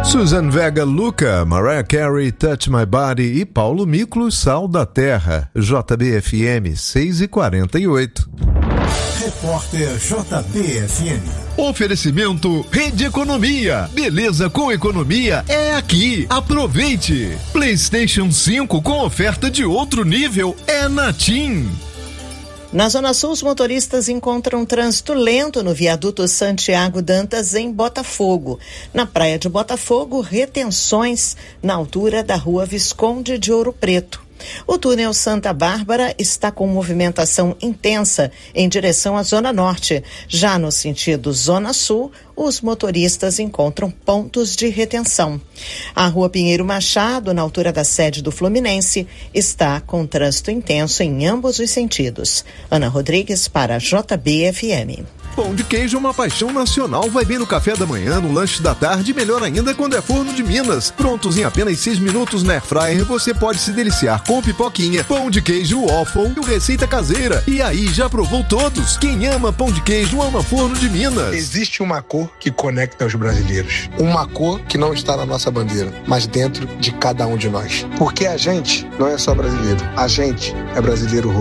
Suzanne Vega, Luca, Mariah Carey, Touch My Body e Paulo Miklos, Sal da Terra. JBFM 6h48. Repórter JBFM. Oferecimento Rede Economia. Beleza com economia é aqui. Aproveite. PlayStation 5 com oferta de outro nível é na TIM. Na Zona Sul, os motoristas encontram trânsito lento no viaduto Santiago Dantas, em Botafogo. Na praia de Botafogo, retenções na altura da rua Visconde de Ouro Preto. O túnel Santa Bárbara está com movimentação intensa em direção à Zona Norte. Já no sentido Zona Sul, os motoristas encontram pontos de retenção. A rua Pinheiro Machado, na altura da sede do Fluminense, está com trânsito intenso em ambos os sentidos. Ana Rodrigues para JBFM. Pão de queijo é uma paixão nacional. Vai bem no café da manhã, no lanche da tarde, melhor ainda quando é forno de Minas. Prontos em apenas 6 minutos na Airfryer, você pode se deliciar com pipoquinha, pão de queijo, waffle e receita caseira. E aí, já provou todos? Quem ama pão de queijo ama forno de Minas. Existe uma cor que conecta os brasileiros. Uma cor que não está na nossa bandeira, mas dentro de cada um de nós. Porque a gente não é só brasileiro. A gente é brasileiro